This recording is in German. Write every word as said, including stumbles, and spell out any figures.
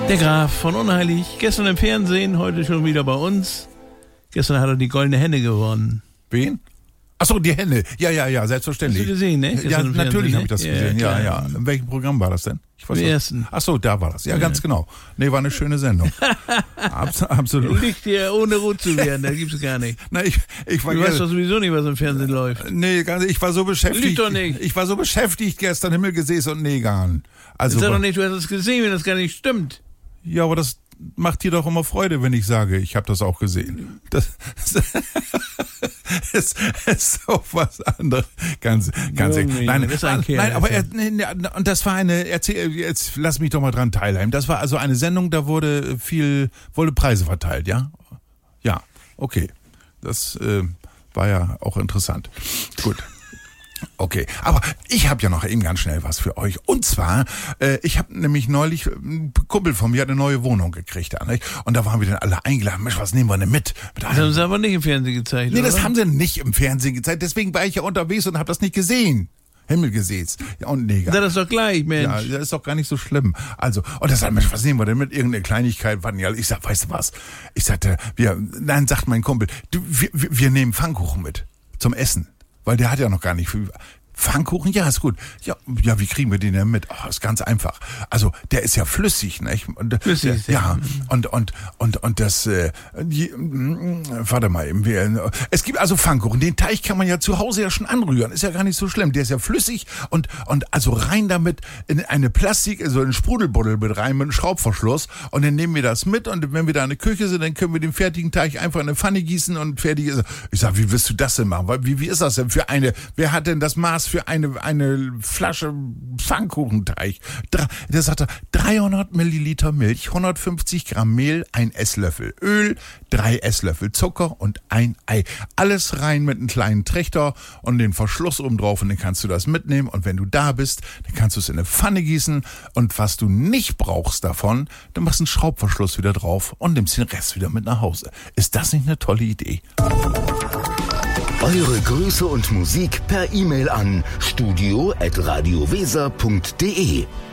Der Graf von Unheilig, gestern im Fernsehen, heute schon wieder bei uns. Gestern hat er die Goldene Henne gewonnen. Wen? Achso, die Henne. Ja, ja, ja, selbstverständlich. Hast du gesehen, ne? Ja, natürlich ne? habe ich das ja, gesehen. Ja, ja. ja. In welchem Programm war das denn? Ich weiß Im nicht. ersten. Achso, da war das. Ja, ja, ganz genau. Nee, war eine schöne Sendung. Abs- absolut. Liegt hier ohne rot zu werden, das gibt's gar nicht. Na, ich, ich war Du ge- weißt doch sowieso nicht, was im Fernsehen läuft. Nee, ganz, ich war so beschäftigt. Lügt doch nicht. Ich war so beschäftigt gestern, Himmelgesäß und Negan. Also, Sag doch nicht, du hast es gesehen, wenn das gar nicht stimmt. ja, aber das macht dir doch immer Freude, wenn ich sage, ich habe das auch gesehen. Das ist, ist so was anderes. Ganz, ganz Junge, nein, das ist ein Kerl, nein, aber das er, nee, nee, und das war eine, erzähl, jetzt lass mich doch mal dran teilhaben. Das war also eine Sendung, da wurde viel, wurde Preise verteilt, ja? Ja, okay. Das äh, war ja auch interessant. Gut. Okay, aber ich habe ja noch eben ganz schnell was für euch. Und zwar, äh, ich habe nämlich neulich, ein Kumpel von mir hat eine neue Wohnung gekriegt. Ja, nicht? Und da waren wir dann alle eingeladen. Mensch, was nehmen wir denn mit? mit Das haben sie aber nicht im Fernsehen gezeigt, nee, oder? das haben sie nicht im Fernsehen gezeigt. Deswegen war ich ja unterwegs und habe das nicht gesehen. Himmelgesäß. Ja, und Neger. Sag das doch gleich, Mensch. Ja, das ist doch gar nicht so schlimm. Also, und das sagt, Mensch, was nehmen wir denn mit? Irgendeine Kleinigkeit. Wann, ja, ich sag, weißt du was? Ich sagte, wir, nein, sagt mein Kumpel, du, wir, wir wir nehmen Pfannkuchen mit. Zum Essen. Weil der hat ja noch gar nicht viel. Pfannkuchen, ja, ist gut. Ja, ja, wie kriegen wir den denn mit? Oh, ist ganz einfach. Also, der ist ja flüssig, nicht? Und, Flüssig, der, ja. ja. Und, und, und, und das, äh, die, mm, warte mal eben. Wir, es gibt also Pfannkuchen. Den Teig kann man ja zu Hause ja schon anrühren. Ist ja gar nicht so schlimm. Der ist ja flüssig und, und also rein damit in eine Plastik, also in Sprudelbuddel mit rein, mit einem Schraubverschluss. Und dann nehmen wir das mit und wenn wir da in der Küche sind, dann können wir den fertigen Teig einfach in eine Pfanne gießen und fertig ist. Ich sag, wie willst du das denn machen? Weil, wie, wie ist das denn für eine, wer hat denn das Maß für eine, eine Flasche Pfannkuchenteig? Der sagte, dreihundert Milliliter Milch, hundertfünfzig Gramm Mehl, ein Esslöffel Öl, drei Esslöffel Zucker und ein Ei. Alles rein mit einem kleinen Trichter und den Verschluss oben drauf und dann kannst du das mitnehmen und wenn du da bist, dann kannst du es in eine Pfanne gießen und was du nicht brauchst davon, dann machst du einen Schraubverschluss wieder drauf und nimmst den Rest wieder mit nach Hause. Ist das nicht eine tolle Idee? Eure Grüße und Musik per E-Mail an studio at radioweser punkt de.